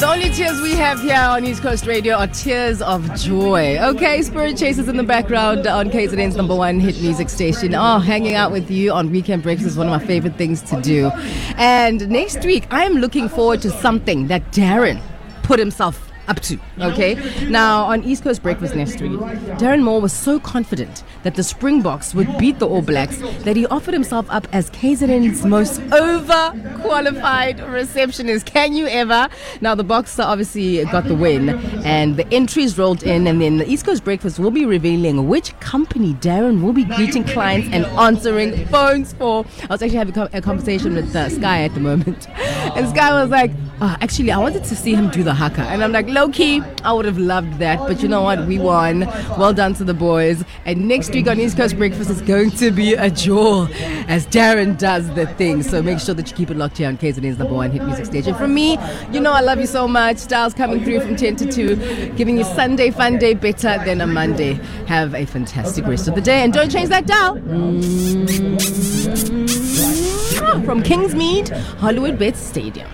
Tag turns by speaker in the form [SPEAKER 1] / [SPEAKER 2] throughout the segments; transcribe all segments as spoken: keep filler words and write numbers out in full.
[SPEAKER 1] The only tears we have here on East Coast Radio are tears of joy. Okay, Spirit Chasers in the background on K Z N's number one hit music station. Oh, hanging out with you on Weekend Breaks is one of my favorite things to do. And next week, I am looking forward to something that Darren put himself up to, okay? Now, on East Coast Breakfast next week, Darren Moore was so confident that the Springboks would beat the All Blacks that he offered himself up as K Z N's most overqualified receptionist. Can you ever? Now, the Boxer obviously got the win, and the entries rolled in, and then the East Coast Breakfast will be revealing which company Darren will be greeting clients and answering phones for. I was actually having a conversation with uh, Sky at the moment, and Sky was like, oh, actually, I wanted to see him do the haka, and I'm like, low-key, I would have loved that, but you know what, we won. Well done to the boys. And next week on East Coast Breakfast is going to be a jewel as Darren does the thing. So make sure that you keep it locked here on K Z N's number one hit music station. From me, you know I love you so much. Styles coming through from ten to two, giving you Sunday fun day better than a Monday. Have a fantastic rest of the day, and don't change that dial. Mm-hmm. From Kingsmead, Hollywood Bets Stadium.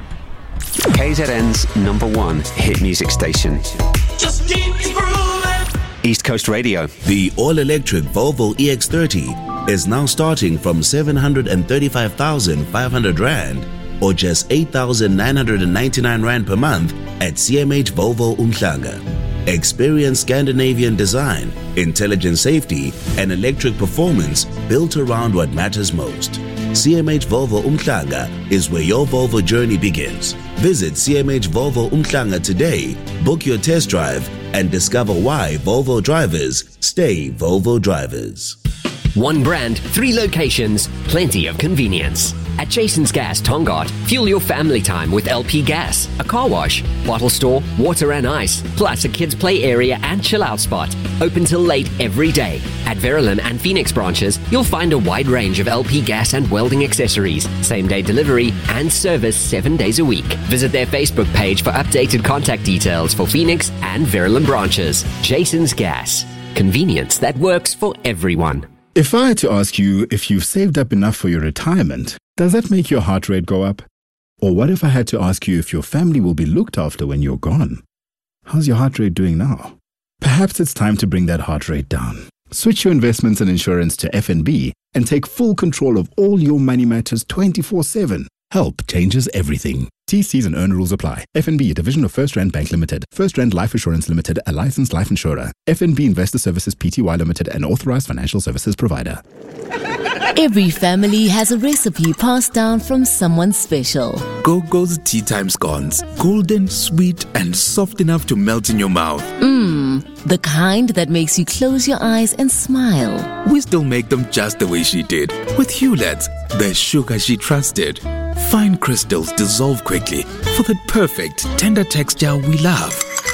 [SPEAKER 2] K Z N's number one hit music station. Just keep improving. East Coast Radio.
[SPEAKER 3] The all-electric Volvo E X thirty is now starting from seven hundred thirty-five thousand five hundred rand or just eight thousand nine hundred ninety-nine rand per month at C M H Volvo Umhlanga. Experience Scandinavian design, intelligent safety, and electric performance built around what matters most. C M H Volvo Umhlanga is where your Volvo journey begins. Visit C M H Volvo Umhlanga today, book your test drive, and discover why Volvo drivers stay Volvo drivers.
[SPEAKER 4] One brand, three locations, plenty of convenience. At Jason's Gas, Tongaat, fuel your family time with L P gas, a car wash, bottle store, water and ice, plus a kids' play area and chill-out spot. Open till late every day. At Verulam and Phoenix branches, you'll find a wide range of L P gas and welding accessories, same-day delivery, and service seven days a week. Visit their Facebook page for updated contact details for Phoenix and Verulam branches. Jason's Gas. Convenience that works for everyone.
[SPEAKER 5] If I had to ask you if you've saved up enough for your retirement, does that make your heart rate go up? Or what if I had to ask you if your family will be looked after when you're gone? How's your heart rate doing now? Perhaps it's time to bring that heart rate down. Switch your investments and insurance to F N B and take full control of all your money matters twenty-four seven. Help changes everything. T Cs and earn rules apply. F N B, a division of First Rand Bank Limited. First Rand Life Assurance Limited, a licensed life insurer. F N B Investor Services Pty Limited, an authorized financial services provider.
[SPEAKER 6] Every family has a recipe passed down from someone special.
[SPEAKER 7] Gogo's Tea Time Scones. Golden, sweet, and soft enough to melt in your mouth.
[SPEAKER 6] Mmm, the kind that makes you close your eyes and smile.
[SPEAKER 7] We still make them just the way she did. With Huletts, the sugar she trusted. Fine crystals dissolve quickly for that perfect, tender texture we love.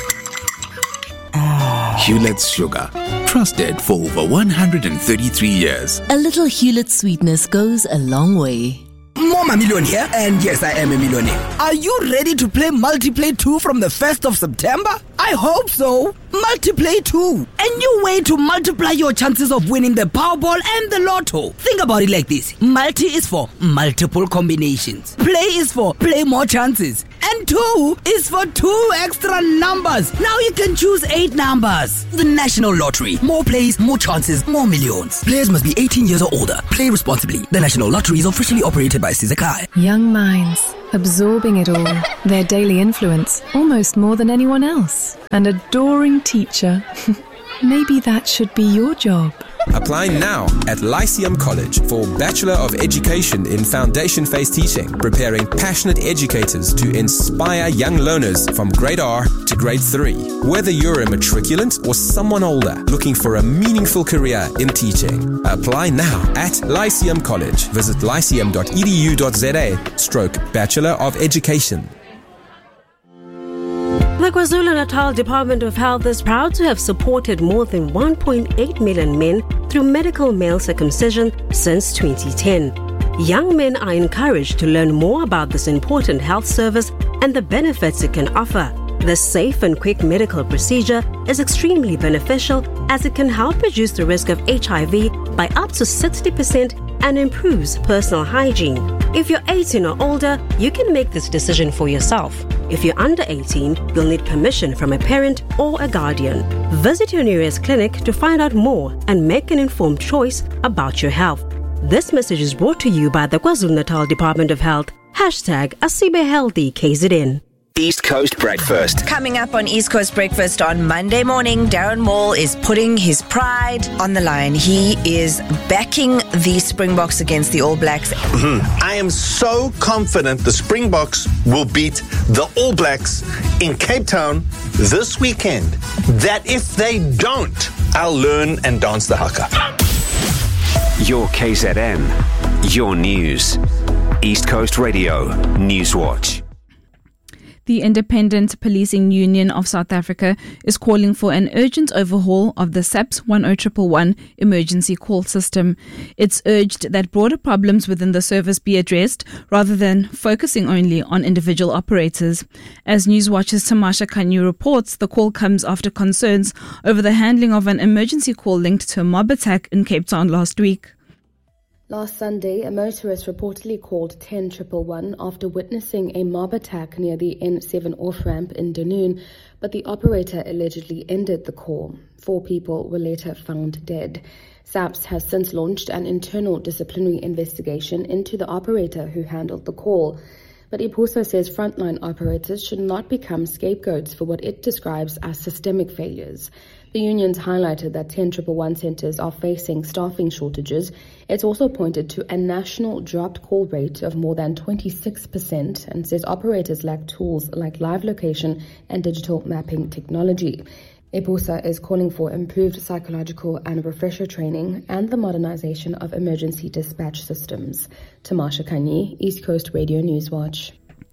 [SPEAKER 7] Huletts Sugar. Trusted for over one hundred thirty-three years.
[SPEAKER 6] A little Hewlett sweetness goes a long way.
[SPEAKER 8] Mama Million here, and yes, I am a millionaire. Are you ready to play Multiplay two from the first of September? I hope so. Multiplay two. A new way to multiply your chances of winning the Powerball and the Lotto. Think about it like this. Multi is for multiple combinations. Play is for play more chances. And two is for two extra numbers. Now you can choose eight numbers. The National Lottery. More plays, more chances, more millions. Players must be eighteen years or older. Play responsibly. The National Lottery is officially operated by Sizakai.
[SPEAKER 9] Young minds, absorbing it all. Their daily influence, almost more than anyone else. An adoring teacher. Maybe that should be your job.
[SPEAKER 10] Apply now at Lyceum College for Bachelor of Education in Foundation Phase Teaching, preparing passionate educators to inspire young learners from grade R to grade three. Whether you're a matriculant or someone older looking for a meaningful career in teaching, apply now at Lyceum College. Visit lyceum dot e d u dot z a stroke Bachelor of Education.
[SPEAKER 11] The KwaZulu-Natal Department of Health is proud to have supported more than one point eight million men through medical male circumcision since twenty ten. Young men are encouraged to learn more about this important health service and the benefits it can offer. This safe and quick medical procedure is extremely beneficial as it can help reduce the risk of H I V by up to sixty percent and improves personal hygiene. If you're eighteen or older, you can make this decision for yourself. If you're under eighteen, you'll need permission from a parent or a guardian. Visit your nearest clinic to find out more and make an informed choice about your health. This message is brought to you by the KwaZulu-Natal Department of Health. Hashtag Asibe Healthy K Z N.
[SPEAKER 2] East Coast Breakfast.
[SPEAKER 12] Coming up on East Coast Breakfast on Monday morning, Darren Moore is putting his pride on the line. He is backing the Springboks against the All Blacks.
[SPEAKER 13] Mm-hmm. I am so confident the Springboks will beat the All Blacks in Cape Town this weekend that if they don't, I'll learn and dance the haka.
[SPEAKER 2] Your K Z N, your news. East Coast Radio Newswatch.
[SPEAKER 14] The Independent Policing Union of South Africa is calling for an urgent overhaul of the SAPS one oh one one one emergency call system. It's urged that broader problems within the service be addressed rather than focusing only on individual operators. As Newswatch's Tamasha Kanyu reports, the call comes after concerns over the handling of an emergency call linked to a mob attack in Cape Town last week.
[SPEAKER 15] Last Sunday, a motorist reportedly called ten one one one after witnessing a mob attack near the N seven off-ramp in Dunoon, but the operator allegedly ended the call. Four people were later found dead. SAPS has since launched an internal disciplinary investigation into the operator who handled the call. But Ipuso says frontline operators should not become scapegoats for what it describes as systemic failures. The unions highlighted that ten one one one centres are facing staffing shortages. It's also pointed to a national dropped call rate of more than twenty-six percent and says operators lack tools like live location and digital mapping technology. Ebusa is calling for improved psychological and refresher training and the modernization of emergency dispatch systems. Tamasha Kanyi, East Coast Radio Newswatch.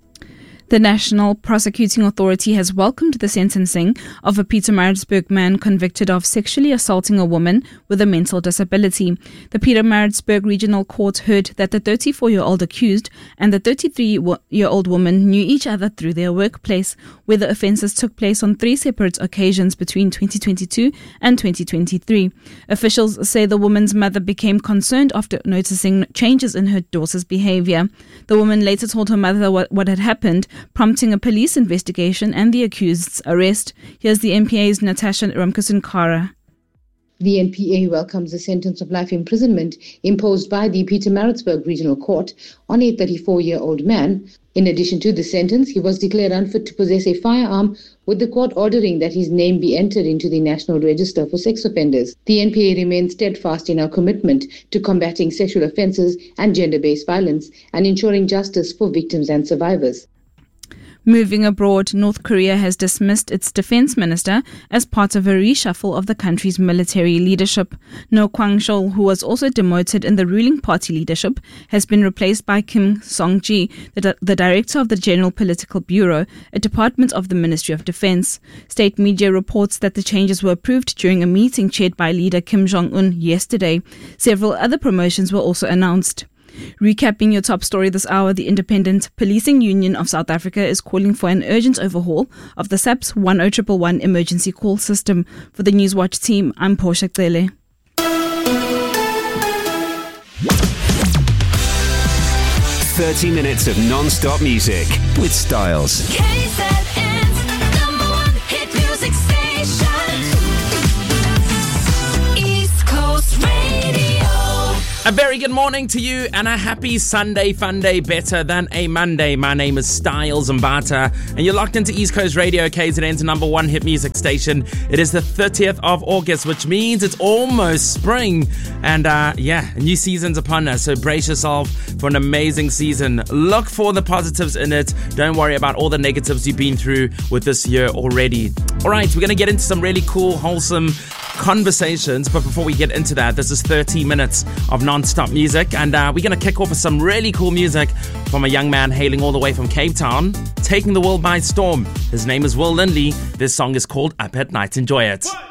[SPEAKER 14] The National Prosecuting Authority has welcomed the sentencing of a Pietermaritzburg man convicted of sexually assaulting a woman with a mental disability. The Pietermaritzburg Regional Court heard that the thirty-four-year-old accused and the thirty-three-year-old woman knew each other through their workplace, where the offences took place on three separate occasions between twenty twenty-two and twenty twenty-three. Officials say the woman's mother became concerned after noticing changes in her daughter's behaviour. The woman later told her mother what, what had happened, prompting a police investigation and the accused's arrest. Here's the N P A's Natasha Ramkusunkara.
[SPEAKER 16] The N P A welcomes the sentence of life imprisonment imposed by the Pietermaritzburg Regional Court on a thirty-four-year-old man. In addition to the sentence, he was declared unfit to possess a firearm, with the court ordering that his name be entered into the National Register for Sex Offenders. The N P A remains steadfast in our commitment to combating sexual offences and gender-based violence and ensuring justice for victims and survivors.
[SPEAKER 14] Moving abroad, North Korea has dismissed its defense minister as part of a reshuffle of the country's military leadership. No Kwang-chol, who was also demoted in the ruling party leadership, has been replaced by Kim Song-ji, the, the director of the General Political Bureau, a department of the Ministry of Defense. State media reports that the changes were approved during a meeting chaired by leader Kim Jong-un yesterday. Several other promotions were also announced. Recapping your top story this hour, the Independent Policing Union of South Africa is calling for an urgent overhaul of the SAPS one oh one one one emergency call system. For the Newswatch team, I'm Portia Cele.
[SPEAKER 2] thirty minutes of non-stop music with Styles.
[SPEAKER 17] K Z N's number one hit music station. East Coast Radio.
[SPEAKER 18] A very good morning to you and a happy Sunday fun day, better than a Monday. My name is Styles Mbata and you're locked into East Coast Radio, K Z N's number one hit music station. It is the thirtieth of August, which means it's almost spring. And uh, yeah, a new season's upon us, so brace yourself for an amazing season. Look for the positives in it. Don't worry about all the negatives you've been through with this year already. All right, we're going to get into some really cool, wholesome conversations, but before we get into that, this is thirty minutes of non-stop music, and uh, we're going to kick off with some really cool music from a young man hailing all the way from Cape Town, taking the world by storm. His name is Will Lindley. This song is called Up at Night. Enjoy it.